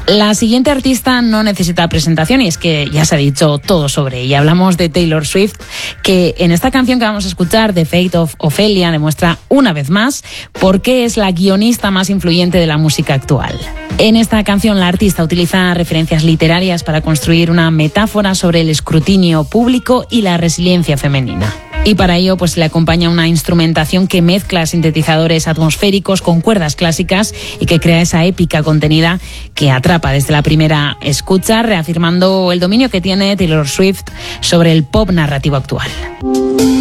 La siguiente artista no necesita presentación y es que ya se ha dicho todo sobre ella. Hablamos de Taylor Swift, que en esta canción que vamos a escuchar, The Fate of Ophelia, demuestra una vez más por qué es la guionista más influyente de la música actual. En esta canción la artista utiliza referencias literarias para construir una metáfora sobre el escrutinio público y la resiliencia femenina. Y para ello pues le acompaña una instrumentación que mezcla sintetizadores atmosféricos con cuerdas clásicas y que crea esa épica contenida que atrapa desde la primera escucha, reafirmando el dominio que tiene Taylor Swift sobre el pop narrativo actual.